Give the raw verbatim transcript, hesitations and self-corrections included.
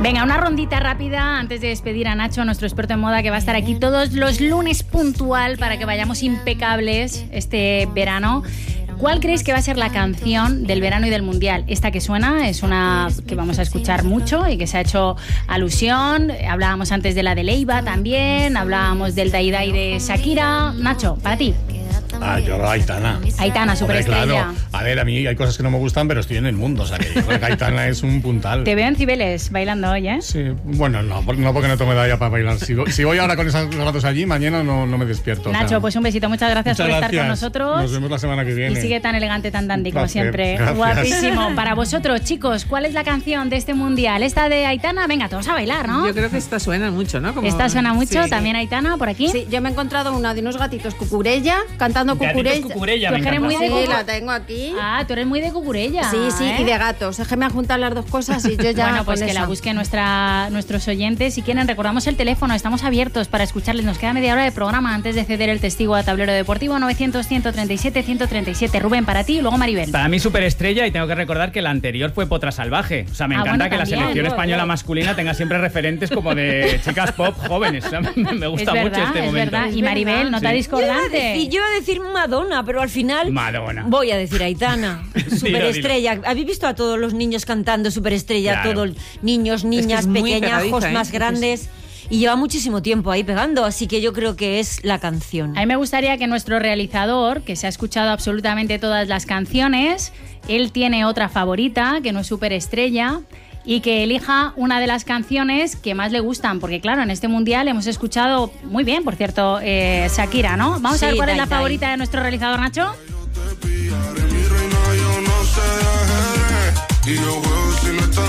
Venga, una rondita rápida antes de despedir a Nacho, nuestro experto en moda, que va a estar aquí todos los lunes puntual para que vayamos impecables este verano. ¿Cuál creéis que va a ser la canción del verano y del mundial? Esta que suena es una que vamos a escuchar mucho y que se ha hecho alusión. Hablábamos antes de la de Leiva también, hablábamos del Dai Dai de Shakira. Nacho, para ti. Ah, yo Aitana. Aitana, superestrella. Claro. A ver, a mí hay cosas que no me gustan, pero estoy en el mundo. O sea, que yo creo que Aitana es un puntal. Te veo en Cibeles bailando hoy, ¿eh? Sí, bueno, no, no porque no tomo edad ya para bailar. Si, si voy ahora con esos ratos allí, mañana no, no me despierto. Nacho, o sea, pues un besito. Muchas gracias muchas por gracias. estar con nosotros. Nos vemos la semana que viene. Y sigue tan elegante, tan dandy como Placer. siempre. Gracias. Guapísimo. Para vosotros, chicos, ¿cuál es la canción de este mundial? ¿Esta de Aitana? Venga, todos a bailar, ¿no? Yo creo que esta suena mucho, ¿no? Como... Esta suena mucho. Sí. También Aitana, por aquí. Sí, yo me he encontrado una de unos gatitos cucurella, cantando cucurella. Cucurella, Tú me eres muy de Sí, cucu- la tengo aquí. Ah, tú eres muy de cucurella. Sí, sí, ¿eh? y de gatos. Es que me han juntado las dos cosas y yo ya. Bueno, pues con que esa. la busquen nuestra, nuestros oyentes. Si quieren, recordamos el teléfono. Estamos abiertos para escucharles. Nos queda media hora de programa antes de ceder el testigo a Tablero Deportivo. Novecientos, ciento treinta y siete, ciento treinta y siete. Rubén, para ti y luego Maribel. Para mí superestrella, y tengo que recordar que la anterior fue Potra Salvaje. O sea, me Ah, encanta bueno, que la también. selección Yo, española yo. masculina tenga siempre referentes como de chicas pop jóvenes. O sea, me gusta es mucho verdad, este es momento. verdad. Y Maribel, nota Sí. discordante. Y yo iba a decir Madonna, pero al final Madonna. voy a decir Aitana. Superestrella. ¿Habéis visto a todos los niños cantando Superestrella? Claro. Todos niños, niñas, es muy pequeñajos, pegadiza, ¿eh? más grandes. Y lleva muchísimo tiempo ahí pegando, así que yo creo que es la canción. A mí me gustaría que nuestro realizador, que se ha escuchado absolutamente todas las canciones, él tiene otra favorita, que no es Superestrella, y que elija una de las canciones que más le gustan, porque claro, en este mundial hemos escuchado muy bien, por cierto, eh, Shakira, ¿no? Vamos Sí, a ver cuál es Dai la Dai. favorita de nuestro realizador, Nacho. Y yo juego si no estás